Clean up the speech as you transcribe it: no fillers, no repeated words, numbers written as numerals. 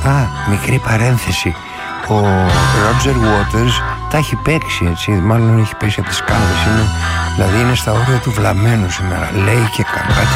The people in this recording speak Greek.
Μικρή παρένθεση. Ο Roger Waters τα έχει παίξει, έτσι. Μάλλον έχει πέσει από τις σκάλες. Δηλαδή είναι στα όρια του βλαμμένου σήμερα. Λέει και κάτι